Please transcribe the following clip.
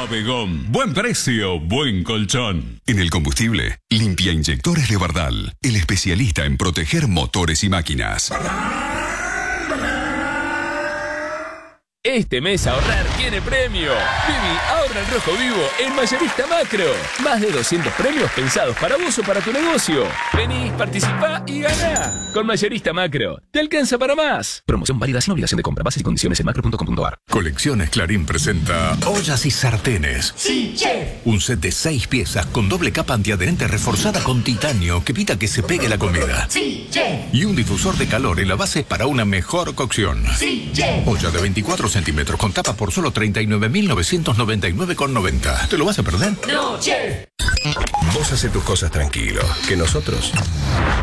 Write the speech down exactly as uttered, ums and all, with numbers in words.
Abegón. Buen precio, buen colchón. En el combustible, Limpia Inyectores de Bardal, el especialista en proteger motores y máquinas. Este mes ahorrar tiene premio. Vivi, ahorra en rojo vivo en Mayorista Macro. Más de doscientos premios pensados para vos o para tu negocio. Vení, participá y ganá. Con Mayorista Macro, te alcanza para más. Promoción válida sin obligación de compra. Bases y condiciones en macro punto com punto a r. Colecciones Clarín presenta ollas y sartenes. Sí, chef. Un set de seis piezas con doble capa antiadherente reforzada con titanio que evita que se pegue la comida. Sí, chef. Y un difusor de calor en la base para una mejor cocción. Sí, chef. Olla de veinticuatro centímetros con tapa por solo treinta y nueve mil novecientos noventa y nueve con noventa. ¿Te lo vas a perder? No, chef. Vos haces tus cosas tranquilo, que nosotros